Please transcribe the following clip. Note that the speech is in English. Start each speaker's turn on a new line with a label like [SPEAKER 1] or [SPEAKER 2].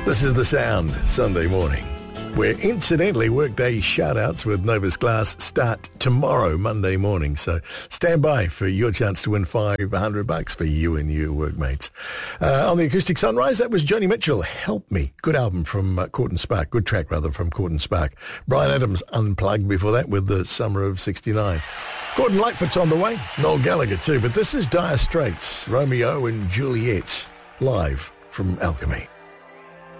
[SPEAKER 1] This is The Sound, Sunday morning, where incidentally workday shout-outs with Novus Glass start tomorrow, Monday morning. So stand by for your chance to win $500 for you and your workmates. On the Acoustic Sunrise, that was Joni Mitchell, Help Me. Good album from Court and Spark. Good track, rather, from Court and Spark. Bryan Adams, Unplugged before that with the Summer of 69. Gordon Lightfoot's on the way. Noel Gallagher too. But this is Dire Straits, Romeo and Juliet, live from Alchemy.